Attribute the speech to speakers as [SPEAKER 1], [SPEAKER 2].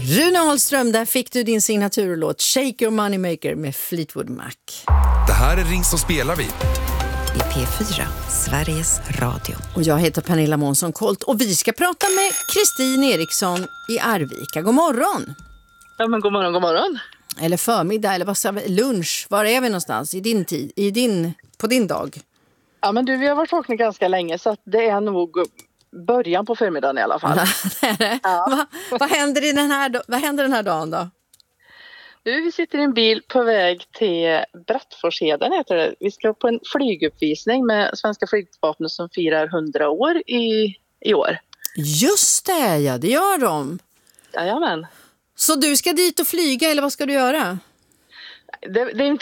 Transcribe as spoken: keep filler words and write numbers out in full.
[SPEAKER 1] Rune Ahlström, där fick du din signaturlåt Shake Your Moneymaker med Fleetwood Mac.
[SPEAKER 2] Det här är Ring så spelar vi.
[SPEAKER 3] I P fyra, Sveriges Radio.
[SPEAKER 1] Och jag heter Pernilla Månsson Kolt och vi ska prata med Kristin Eriksson i Arvika. God morgon!
[SPEAKER 4] Ja, men god morgon, god morgon.
[SPEAKER 1] Eller förmiddag, eller vad ska vi, lunch. Var är vi någonstans i din tid, i din, på din dag?
[SPEAKER 4] Ja, men du, vi har varit vakna ganska länge så att det är nog början på förmiddagen i alla fall.
[SPEAKER 1] det är det.
[SPEAKER 4] Ja.
[SPEAKER 1] vad, vad, händer i den här, vad händer den här dagen då?
[SPEAKER 4] Du, vi sitter i en bil på väg till Brattforsheden heter det. Vi ska på en flyguppvisning med svenska flygvapnet som firar hundra år i, i år.
[SPEAKER 1] Just det, ja, det gör de.
[SPEAKER 4] Jajamän.
[SPEAKER 1] Så du ska dit och flyga eller vad ska du göra?
[SPEAKER 4] Det, det är